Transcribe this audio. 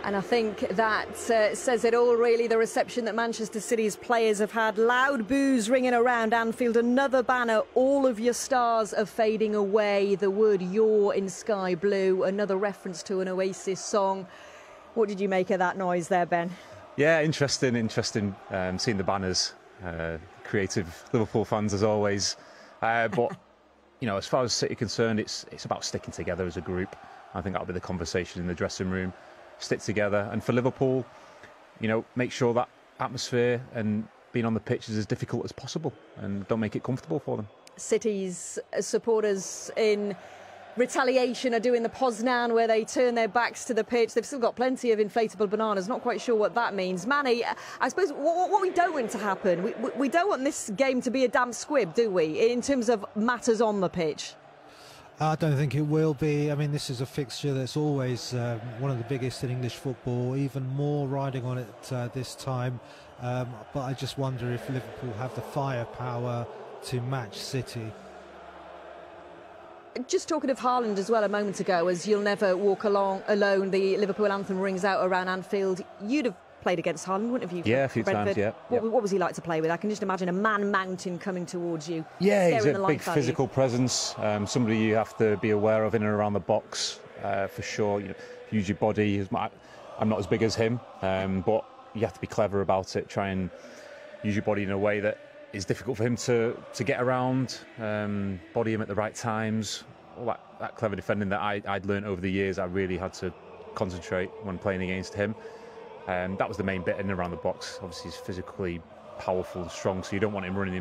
And I think that says it all, really, the reception that Manchester City's players have had. Loud boos ringing around Anfield. Another banner, all of your stars are fading away. The word "you're" in sky blue. Another reference to an Oasis song. What did you make of that noise there, Ben? Yeah, interesting seeing the banners. Creative Liverpool fans as always. But, you know, as far as City are concerned, it's about sticking together as a group. I think that'll be the conversation in the dressing room. Stick together, and for Liverpool, you know, make sure that atmosphere and being on the pitch is as difficult as possible, and don't make it comfortable for them. City's supporters in retaliation are doing the Poznan, where they turn their backs to the pitch. They've still got plenty of inflatable bananas. Not quite sure what that means. Manny, I suppose what we don't want to happen, we don't want this game to be a damp squib, do we, in terms of matters on the pitch? I don't think it will be. I mean, this is a fixture that's always one of the biggest in English football, even more riding on it this time. But I just wonder if Liverpool have the firepower to match City. Just talking of Haaland as well a moment ago, as "You'll Never Walk Alone," the Liverpool anthem rings out around Anfield. You'd have played against Haaland, wouldn't have you? Yeah, a few times, yeah. What was he like to play with? I can just imagine a man mountain coming towards you. Yeah, he's a big physical presence, somebody you have to be aware of in and around the box, for sure. You know, use your body. I'm not as big as him, but you have to be clever about it. Try and use your body in a way that is difficult for him to get around, body him at the right times. All that clever defending that I'd learnt over the years, I really had to concentrate when playing against him. That was the main bit in and around the box. Obviously, he's physically powerful and strong, so you don't want him running